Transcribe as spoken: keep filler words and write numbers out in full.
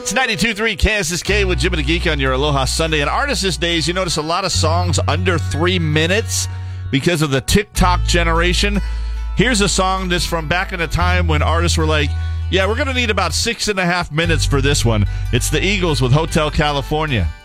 It's ninety-two point three K S S K with Jim and the Geek on your Aloha Sunday. And artists these days, you notice a lot of songs under three minutes because of the TikTok generation. Here's a song that's from back in a time when artists were like, yeah, we're going to need about six and a half minutes for this one. It's the Eagles with Hotel California.